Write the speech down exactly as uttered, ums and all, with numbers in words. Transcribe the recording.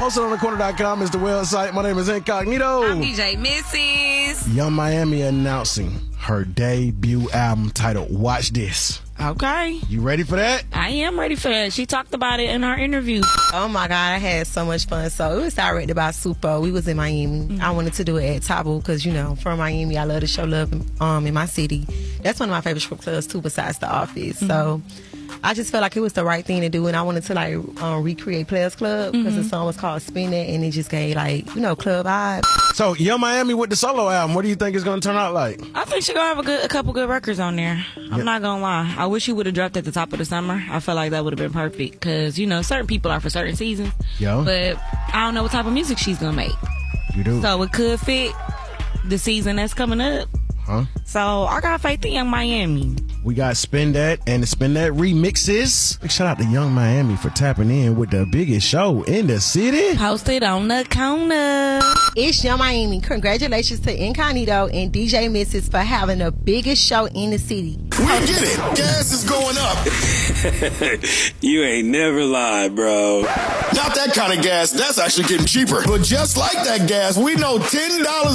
Posted on the corner dot com is the website. My name is Incognito. I'm D J Missus. Young Miami announcing her debut album titled Watch This. Okay. You ready for that? I am ready for that. She talked about it in her interview. Oh my God, I had so much fun. So it was directed by Super. We was in Miami. Mm-hmm. I wanted to do it at Tabo because, you know, from Miami, I love to show love um, in my city. That's one of my favorite strip clubs too, besides The Office. Mm-hmm. So I just felt like it was the right thing to do, and I wanted to like um, recreate Players Club because mm-hmm. the song was called Spin It, and it just gave like, you know, club vibe. So Young Miami with the solo album, what do you think it's going to turn out like? I think she's going to have a good, a couple good records on there. I'm yep. not going to lie. I wish you would have dropped at the top of the summer. I feel like that would have been perfect because, you know, certain people are for certain seasons. Yo. But I don't know what type of music she's going to make. You do. So it could fit the season that's coming up. Huh? So I got faith in Young Miami. We got Spin That and the Spin That remixes. Big shout out to Young Miami for tapping in with the biggest show in the city. Posted on the corner. It's Young Miami. Congratulations to Incognito and D J Missus for having the biggest show in the city. We get it. Gas is going up. You ain't never lied, bro. Not that kind of gas. That's actually getting cheaper. But just like that gas, we know ten dollars